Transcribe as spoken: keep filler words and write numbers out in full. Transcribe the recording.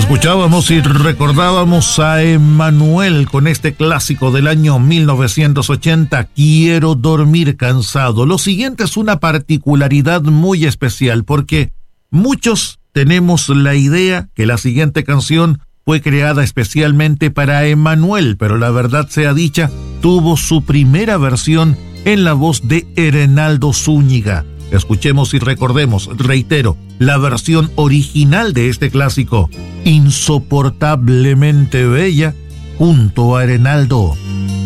Escuchábamos y recordábamos a Emmanuel con este clásico del año mil novecientos ochenta, Quiero dormir cansado. Lo siguiente es una particularidad muy especial porque muchos tenemos la idea que la siguiente canción fue creada especialmente para Emmanuel, pero la verdad sea dicha, tuvo su primera versión en la voz de Ernaldo Zúñiga. Escuchemos y recordemos, reitero, la versión original de este clásico, Insoportablemente Bella, junto a Ernaldo.